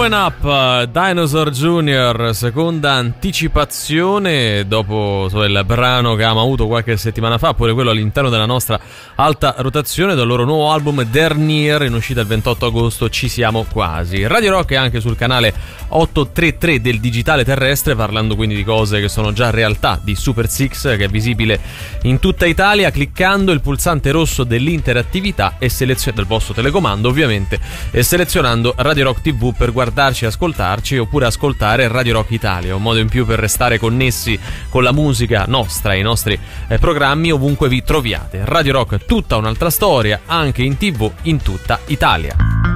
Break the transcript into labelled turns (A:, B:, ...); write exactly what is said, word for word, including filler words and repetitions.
A: Growing Up, uh, Dinosaur Junior, seconda anticipazione dopo so, il brano che abbiamo avuto qualche settimana fa, pure quello all'interno della nostra alta rotazione del loro nuovo album Dernier, in uscita il ventotto agosto. Ci siamo quasi. Radio Rock è anche sul canale ottocentotrentatré del digitale terrestre, parlando quindi di cose che sono già realtà, di Super Six, che è visibile in tutta Italia cliccando il pulsante rosso dell'interattività e selezionando del vostro telecomando ovviamente, e selezionando Radio Rock tivù per guardarci e ascoltarci, oppure ascoltare Radio Rock Italia, un modo in più per restare connessi con la musica nostra e i nostri eh, programmi ovunque vi troviate. Radio Rock, tutta un'altra storia, anche in tivù in tutta Italia.